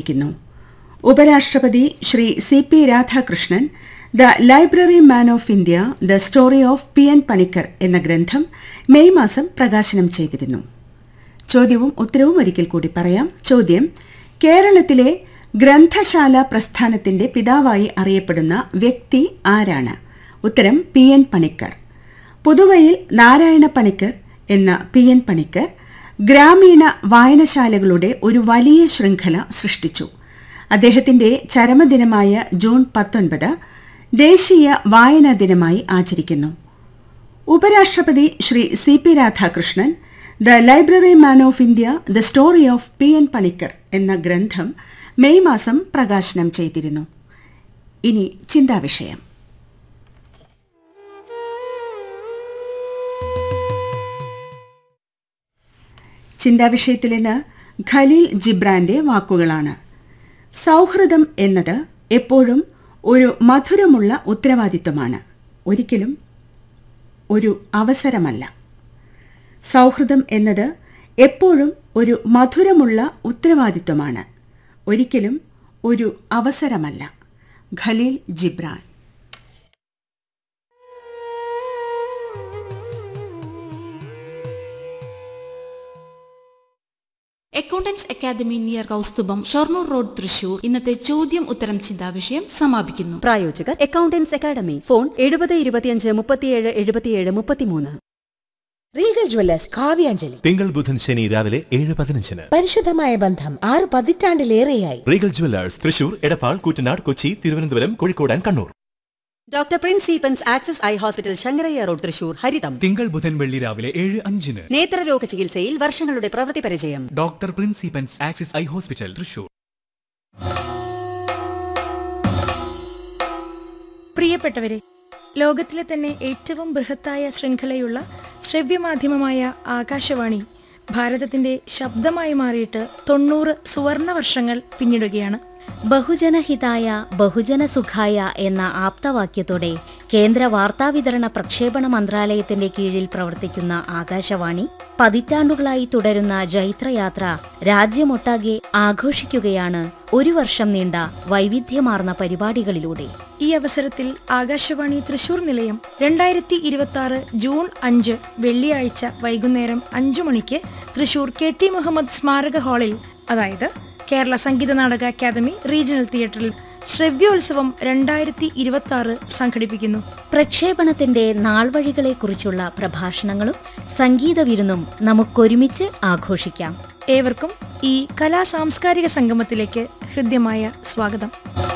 ആചരിക്കുന്നു. ഉപരാഷ്ട്രപതി Shri CP Radhakrishnan the library man of India the story of PN Panicker എന്ന ഗ്രന്ഥം മെയ് മാസം പ്രകാശനം ചെയ്തിരുന്നു. ചോദ്യവും ഉത്തരവും ഒരിക്കൽ കൂടി പറയാം. ചോദ്യം: കേരളത്തിലെ ഗ്രന്ഥശാല പ്രസ്ഥാനത്തിന്റെ പിതാവായി അറിയപ്പെടുന്ന വ്യക്തി ആരാണ്? ഉത്തരം: PN പണിക്കർ. പുതുവയിൽ നാരായണ പണിക്കർ എന്ന PN പണിക്കർ ഗ്രാമീണ വായനശാലകളുടെ ഒരു വലിയ ശൃംഖല സൃഷ്ടിച്ചു. അദ്ദേഹത്തിന്റെ ചരമദിനമായ ജൂൺ 19 ദേശീയ വായനാ ദിനമായി ആചരിക്കുന്നു. ഉപരാഷ്ട്രപതി Shri CP Radhakrishnan the library man of India the story of PN Panicker എന്ന ഗ്രന്ഥം മെയ് മാസം പ്രകാശനം ചെയ്തിരുന്നു. ഇനി ചിന്താവിഷയം. ചിന്താവിഷയത്തിൽ നിന്ന് ഖലീൽ ജിബ്രാന്റെ വാക്കുകളാണ്. സൗഹൃദം എന്നത് എപ്പോഴും ഒരു മധുരമുള്ള ഉത്തരവാദിത്വമാണ്, ഒരിക്കലും ഒരു അവസരമല്ല. സൗഹൃദം എന്നത് എപ്പോഴും ഒരു മധുരമുള്ള ഉത്തരവാദിത്വമാണ്, ഒരിക്കലും ഒരു അവസരമല്ല. Khaleel Gibran. Accountants academy near Kaustubham, Shoranur road, Thrissur. ഇന്നത്തെ ചോദ്യം ഉത്തരം ചിന്താവിഷയം സമാപിക്കുന്നു. പ്രായോജകർ accountants academy. Phone 7025557733. Regal Jewellers Kavyanjali. തിങ്കൾ ബുധൻ ശനി രാവിലെ 7:15. പരിശുദ്ധമായ ബന്ധം 6 പതിറ്റാണ്ടിലേറെയായി. Regal Jewellers Thrissur, Edappal, Koottanad, Kochi, Thiruvananthapuram, Kozhikode and Kannur. Doctor Prince സീപ്പൻസ് access eye hospital, Sankaraiah road, Thrissur. ഹരിതം. തിങ്കൾ ബുധൻ വെള്ളി രാവിലെ 7:05. നേത്രരോഗ ചികിത്സയിൽ വർഷങ്ങളുടെ പ്രവൃത്തി പരിചയം. Doctor Prince സീപ്പൻസ് access eye hospital, Thrissur. പ്രിയപ്പെട്ടവരെ, ലോകത്തിലെ തന്നെ ഏറ്റവും ബൃഹത്തായ ശൃംഖലയുള്ള ശ്രവ്യമാധ്യമമായ ആകാശവാണി ഭാരതത്തിന്റെ ശബ്ദമായി മാറിയിട്ട് 90 സുവർണ വർഷങ്ങൾ പിന്നിടുകയാണ്. ബഹുജനഹിതായ ബഹുജനസുഖായ എന്ന ആപ്തവാക്യത്തോടെ കേന്ദ്ര വാർത്താവിതരണ പ്രക്ഷേപണ മന്ത്രാലയത്തിന്റെ കീഴിൽ പ്രവർത്തിക്കുന്ന ആകാശവാണി പതിറ്റാണ്ടുകളായി തുടരുന്ന ജൈത്രയാത്ര രാജ്യമൊട്ടാകെ ആഘോഷിക്കുകയാണ് ഒരു വർഷം നീണ്ട വൈവിധ്യമാർന്ന പരിപാടികളിലൂടെ. ഈ അവസരത്തിൽ ആകാശവാണി തൃശൂർ നിലയം 2026 ജൂൺ 5 വെള്ളിയാഴ്ച വൈകുന്നേരം 5 മണിക്ക് തൃശൂർ KT മുഹമ്മദ് സ്മാരക ഹാളിൽ, അതായത് കേരള സംഗീത നാടക അക്കാദമി റീജിയണൽ തിയേറ്ററിൽ ശ്രവ്യോത്സവം 2026 സംഘടിപ്പിക്കുന്നു. പ്രക്ഷേപണത്തിന്റെ നാൾവഴികളെക്കുറിച്ചുള്ള പ്രഭാഷണങ്ങളും സംഗീത വിരുന്നും നമുക്കൊരുമിച്ച് ആഘോഷിക്കാം. ഏവർക്കും ഈ കലാ സാംസ്കാരിക സംഗമത്തിലേക്ക് ഹൃദ്യമായ സ്വാഗതം.